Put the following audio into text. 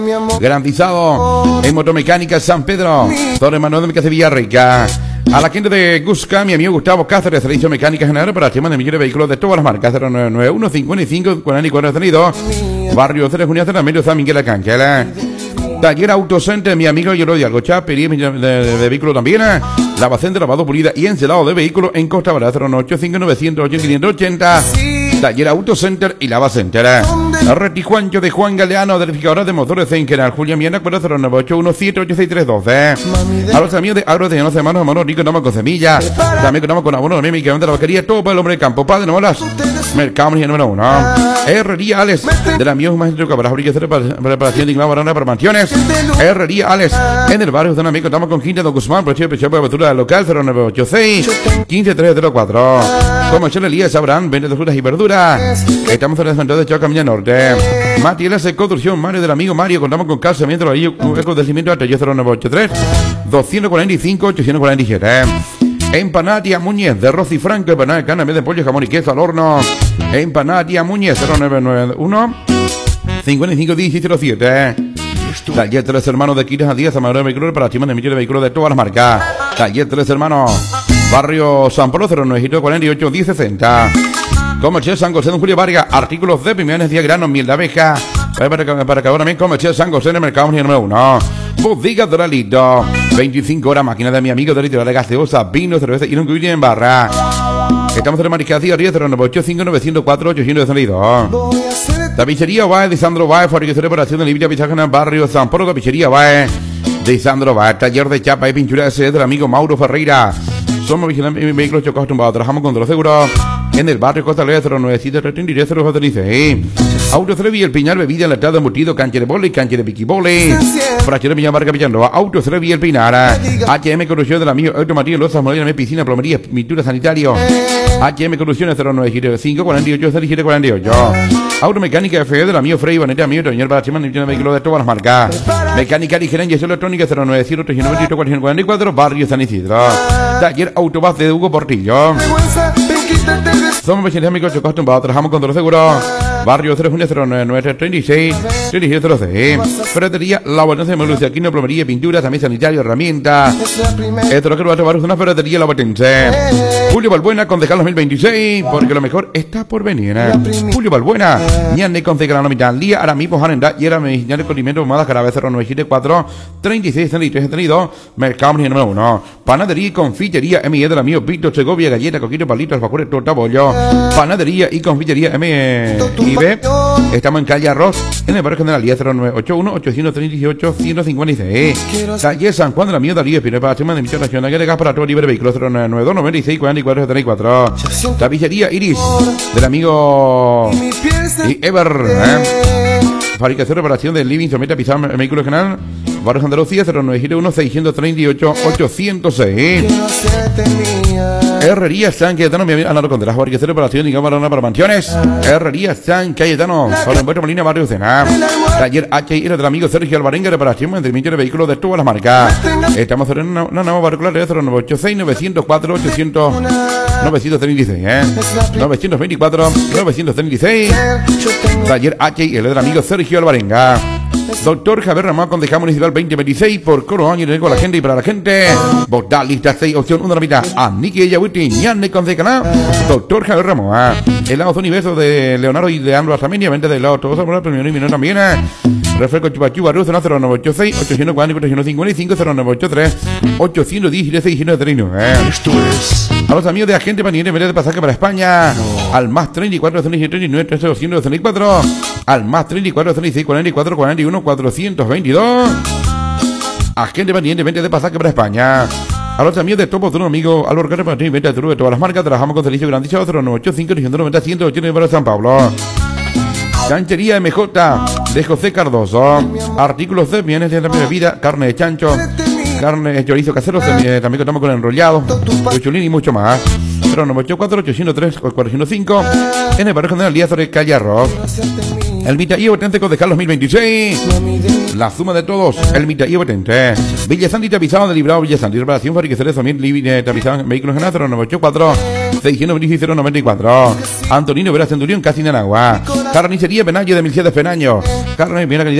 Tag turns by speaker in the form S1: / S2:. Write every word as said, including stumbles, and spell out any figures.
S1: Garantizado en Motomecánica San Pedro, Torre Manuel de Mecánica de Villarrica. A la gente de Gusca, mi amigo Gustavo Cáceres, servicio mecánica general para temas de millones de vehículos de todas las marcas. Cero nueve nueve uno cincuenta y cinco cuarenta y cuatro treinta y dos, Barrio tres de Junio, Medio San Miguel Arcángel. Taller Autocenter, mi amigo yo lo de Algochá, pedí de, de, de, de vehículos también. Lavacente, lavado, pulida y encelado de vehículos en Costa Brava. Cero nueve ocho cinco nueve cero ocho cinco ochenta. Taller Autocenter y Lavacenter. Retijuancho de Juan Galeano, verificadora de motores Zenkeral. Julia Miena, cero nueve ocho uno siete ocho seis tres dos. A los amigos de Agro de Llanos de Manos, Hermano Rico, estamos con semillas. También contamos con abono de medicamentos de la vaquería, todo para el hombre de campo. Padre, no molas. Mercado número uno. Herrería Alex, de la mío más para fabricación de preparación de barana para mansiones. Herrería Alex, en el barrio de Donamí, contamos con Quinta de Guzmán, precio de por apertura del local cero nueve ocho seis quince tres cero cuatro. Comercial Elías Abraham, vende de frutas y verduras. Estamos en el centro de Chocamilla Norte. Materiales de construcción, Mario del amigo Mario, contamos con calzamiento, eco de cimiento hasta cero nueve ocho tres doscientos cuarenta y cinco ochocientos cuarenta y siete. Empanatia Muñez de Rosy Franco, empanada de carne, de pollo, jamón y queso al horno. Empanatia Muñez cero nueve nueve uno cincuenta y cinco diecisiete cero siete. Taller Tres Hermanos de Quitas a Díaz, Amador de Vehículos para tiendas de millones de vehículos de todas las marcas. Taller Tres Hermanos, Barrio San Pablo cero nueve cuarenta y ocho diez sesenta. Comercial San José de Julio Vargas, artículos de pimentones, diagranos, miel de abeja. Para, para que ahora también Comercial San José en el mercado número uno. Bodega Doralito, veinticinco horas, máquina de mi amigo Dorito de gaseosa, vino, cerveza y no incluye en barra. Estamos en el Mariscadillo cero nueve ocho cinco nueve cero cuatro ocho cero dos. Tapicería Bae de Sandro Bae, fabricación de reparación de Libia, Pichaja en el barrio San Pablo. Tapicería Bae de Sandro Bae, taller de chapa y pintura ese del amigo Mauro Ferreira. Somos vigilantes vehículos chocados tumbados, trabajamos con los seguros en el barrio Costa Lea cero nueve siete tres tres cero cuatro seis. Auto Trevi, el Pinar, bebida, enlatado, embutido, cancha de vole, cancha de piquibole. Fracción de Piñar, Barca Villanova. Auto Trevi, el Pinar. H M Corrupción del amigo Auto Matías, Lozas, Molina, piscina, plomería, pintura sanitario. H M Corrupción cero nueve siete cinco cuarenta y ocho cero siete cuarenta y ocho. Automecánica F E del amigo Frey, Vaneta, amigo Toñer, para Chimán, de vehículos de todas las marcas. Mecánica ligera, y electrónica cero nueve cero tres nueve ocho cuatro cuarenta y cuatro, Barrio San Isidro. Taller Autobás de Hugo Portillo. Somos vecinos amigos chocados tumbados, trabajamos con todos los seguros. Barrio tres Junio cero nueve nueve treinta y seis treinta y siete cero seis. Ferretería La Botense, Melucia, Aquino, plomería, pintura, también sanitario, herramientas. Esto lo que va a tomar es una ferretería La Botense. Julio Balbuena, concejal dos mil veintiséis, porque lo mejor está por venir. ¿eh? Julio Balbuena, ñande concejal la mitad al día, ahora mismo Hanenda, y era medicinal de condimento, modas Carabe cero nueve siete cuatro treinta y seis treinta y tres treinta y dos, Mercado número uno. Panadería y confitería M I del amigo Víctor Segovia, galleta, coquito, palitos, alfajores, torta, bollo. Panadería y confitería M I B. Estamos en calle Arroz, en el barrio General cero nueve ocho uno ocho tres ocho uno cinco seis. Calle San Juan de la Mía Darío Espinel para temas de emisión nacional de gas para todo libre vehículo cero nueve nueve dos noventa y seis cuarenta y cuatro setenta y cuatro. Tapicería Iris del amigo y Ever. ¿eh? Fabricación y reparación del living, someta pisar vehículo general. Barrio Andalucía cero nueve siete uno seis tres ocho ocho cero seis. Herrería San Cayetano, mi amigo Álvaro Contreras, fabricación y reparación de cámara para mansiones. Herrería San Cayetano, sobre el Puerto Molina, Barrio Sena. Taller H I R del amigo Sergio Alvarenga, reparación y mantenimiento de vehículos de todas las marcas. Estamos en una, una nueva particular de cero nueve ocho seis nueve cero cuatro ocho cero cero nueve treinta y seis, ¿eh? nueve veinticuatro nueve treinta y seis. Taller H I R del amigo Sergio Alvarenga. Doctor Javier Ramón, concejal municipal veinte veintiséis, por coro año y con la gente y para la gente. Votar lista seis, opción uno de la mitad. Aniki Yahuiti, ñane concejal. Doctor Javier Ramón, el lado universo de Leonardo y de Ambro Arsamenia, vente del lado todos a premio y minuto también. Refresco Chupachuba, Ruz, cero nueve ocho seis ocho cuatro cuatro cincuenta y cinco cero nueve ocho tres ocho uno cero seis cero tres nueve. Esto es. A los amigos de Agente Pendiente de pasaje para España, no. Al más treinta y cuatro treinta y nueve treinta treinta y cuatro, al más treinta y cuatro treinta y seis cuarenta y cuatro cuarenta y uno cuatrocientos veintidós. Agente Pendiente de pasaje para España. A los amigos de Topo, tu amigo Álvaro Carrera, para venta de todas las marcas, trabajamos con servicio garantizado cero nueve ocho cinco ciento noventa ciento ochenta para San Pablo. Chanchería M J de José Cardoso. Artículos de bienes de la vida, carne de chancho, carne de chorizo casero, también contamos con enrollado, chulín y mucho más. cero nueve ocho cuatro ocho cero tres cuatro cero cinco en el barrio General Díaz de Calle Arroz. El Mitaí Botente de Carlos dos mil veintiséis. La suma de todos. El Mitaí Botente. Villa Santi tapizado de Librado Villa Santi. Reparación, fabricaciones también tapizado vehículos generales cero nueve ocho cuatro seis cero dos cero noventa y cuatro. Antonino Vera Centurión, casi en agua. Carnicería Penaño de Milcia de Penaño. Carne bien calidad.